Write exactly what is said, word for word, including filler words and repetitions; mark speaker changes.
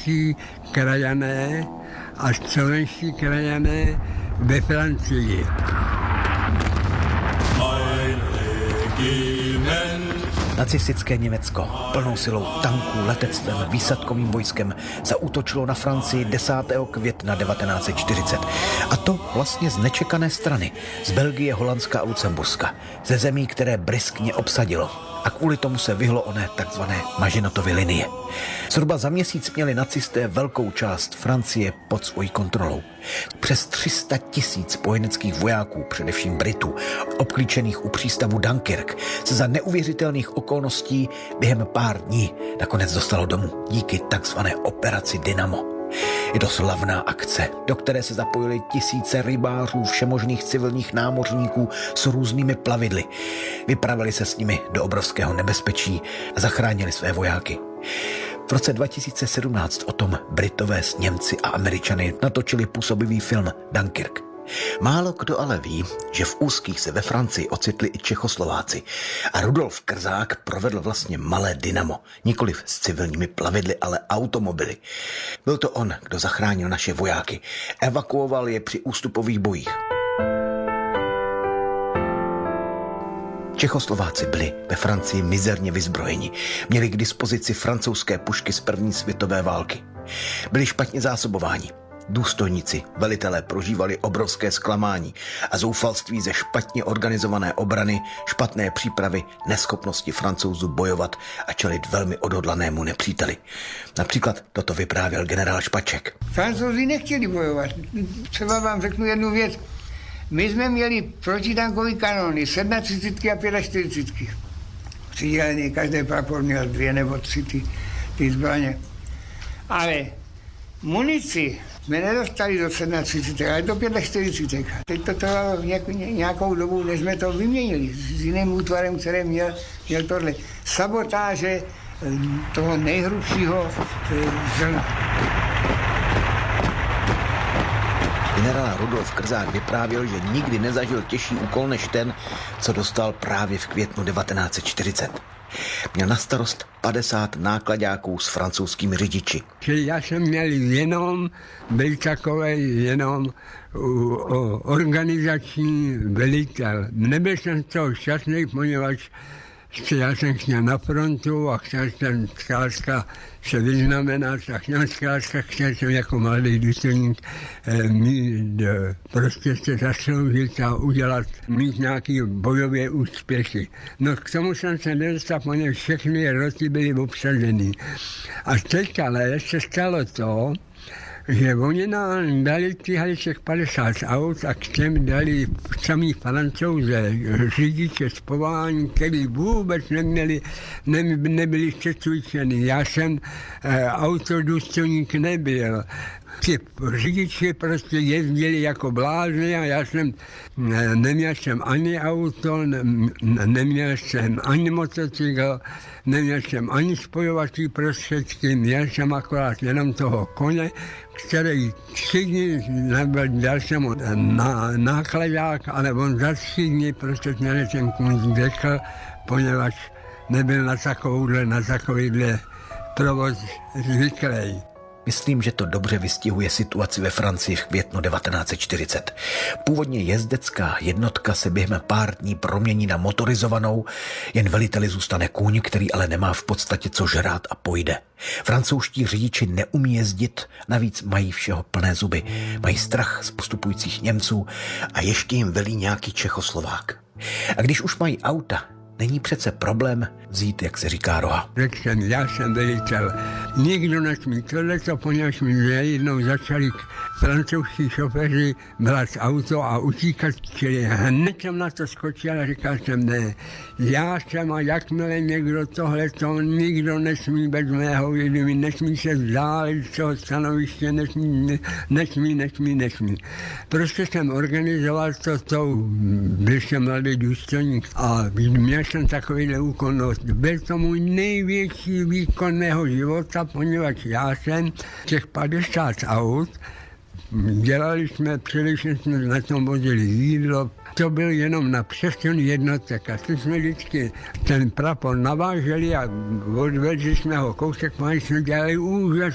Speaker 1: český krajané a slovenští krajané ve Francii.
Speaker 2: Nacistické Německo plnou silou tanků, letectvem, výsadkovým vojskem zaútočilo na Francii desátého května devatenáct set čtyřicet. A to vlastně z nečekané strany, z Belgie, Holandska a Lucemburska, ze zemí, které bryskně obsadilo. A kvůli tomu se vyhlo oné takzvané Maginottovy linie. Zhruba za měsíc měli nacisté velkou část Francie pod svojí kontrolou. Přes tři sta tisíc spojeneckých vojáků, především Britů, obklíčených u přístavu Dunkirk, se za neuvěřitelných okolností během pár dní nakonec dostalo domů díky takzvané operaci Dynamo. Je to slavná akce, do které se zapojili tisíce rybářů, všemožných civilních námořníků s různými plavidly. Vypravili se s nimi do obrovského nebezpečí a zachránili své vojáky. V roce dva tisíce sedmnáct o tom Britové s Němci a Američany natočili působivý film Dunkirk. Málo kdo ale ví, že v úzkých se ve Francii ocitli i Čechoslováci a Rudolf Krzák provedl vlastně malé Dynamo, nikoliv s civilními plavidly, ale automobily. Byl to on, kdo zachránil naše vojáky, evakuoval je při ústupových bojích. Čechoslováci byli ve Francii mizerně vyzbrojeni, měli k dispozici francouzské pušky z první světové války. Byli špatně zásobováni. Důstojníci, velitelé prožívali obrovské zklamání a zoufalství ze špatně organizované obrany, špatné přípravy, neschopnosti Francouzů bojovat a čelit velmi odhodlanému nepříteli. Například toto vyprávěl generál Špaček.
Speaker 1: Francouzi nechtěli bojovat. Třeba vám řeknu jednu věc. My jsme měli protitankové kanony, třicet sedm a čtyřicet pět. Přidělený, každý prapor měl dvě nebo tři ty, ty zbraně. Ale munici jsme nedostali do třicet sedm, ale do čtyřicet pět. Teď to trvalo nějakou dobu, než jsme to vyměnili s jiným útvarem, který měl, měl tohle. Sabotáže toho nejhrubšího zrna.
Speaker 2: Generál Rudolf Krzák vyprávěl, že nikdy nezažil těžší úkol než ten, co dostal právě v květnu devatenáct set čtyřicet. Měl na starost padesát nákladáků s francouzskými řidiči.
Speaker 1: Já jsem měl jenom, byl takový jenom u, u, organizační velitel. Nebyl jsem z toho šťastný, poněvadž já jsem chtěl na frontu a chtěl jsem zkrátka se vyznamenat a chtěl zkrátka chtěl jsem jako mladý důstojník eh, mít, eh, prostě se zasloužit a udělat, mít nějaký bojové úspěchy. No k tomu jsem se nedostal, poněvadž všechny roty byly obsazený. A teď ale se stalo to, že oni nám dali tyhle těch padesát aut a k těm dali samý Francouze, řidiče z povolání, který vůbec neměli, ne, nebyli přecvičeni. Já jsem e, autodůstojník nebyl. Ti řidiči prostě jezdili jako blázni a já jsem, ne, neměl jsem ani auto, ne, neměl jsem ani motocykl, neměl jsem ani spojovací prostředky, měl jsem akorát jenom toho koně, který tři dny, dal jsem mu na, nákladák, ale on za tři dny prostě měl ten kůň zdechl, poněvadž nebyl na takovouhle, na takovýhle provoz zvyklý.
Speaker 2: Myslím, že to dobře vystihuje situaci ve Francii v květnu devatenáct set čtyřicet. Původně jezdecká jednotka se během pár dní promění na motorizovanou, jen veliteli zůstane kůň, který ale nemá v podstatě co žrát a pojde. Francouzští řidiči neumí jezdit, navíc mají všeho plné zuby. Mají strach z postupujících Němců a ještě jim velí nějaký Čechoslovák. A když už mají auta, není přece problém vzít, jak se říká, roha.
Speaker 1: Řekl jsem, já jsem velitel. Nikdo nesmí tohleto, poněvadž mi jednou začali francouzští šoféři brát auto a utíkat, čili hned jsem na to skočil a říkal jsem, ne, já jsem a jakmile někdo tohleto, nikdo nesmí bez mého vědomí, nesmí se vzdálit z toho stanoviště, nesmí, nesmí, nesmí, nesmí. Prostě jsem organizoval to, to byl jsem mladý důstojník a měl jsem takovýhle úkol. Byl to můj největší výkon mého života, poněvadž já jsem těch padesát aut, dělali jsme, především jsme na tom vozili jídlo, to byl jenom na přesun jednotek a ty jsme vždycky ten prapor naváželi a odvedli jsme ho kousek, jsme dělali úžas.